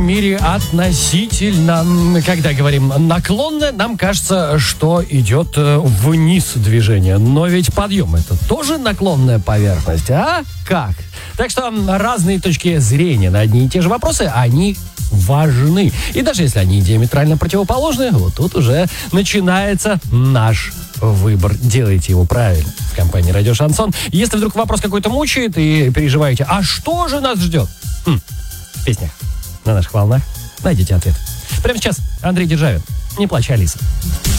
мире относительно, когда говорим наклонно, нам кажется, что идет вниз движение. Но ведь подъем — это тоже наклонная поверхность, а? Как? Так что разные точки зрения на одни и те же вопросы, они важны. И даже если они диаметрально противоположны, вот тут уже начинается наш выбор. Делайте его правильно. В компании «Радио Шансон». Если вдруг вопрос какой-то мучает и переживаете, а что же нас ждет? В песнях на наших волнах найдите ответ. Прямо сейчас Андрей Державин. «Не плачь, Алиса».